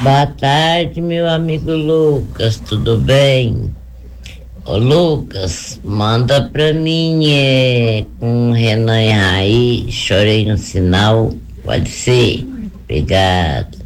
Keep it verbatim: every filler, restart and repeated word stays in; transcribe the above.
Boa tarde, meu amigo Lucas, tudo bem? Ô Lucas, manda pra mim é, com Renan e Raí, chorei no sinal, pode ser? Obrigado.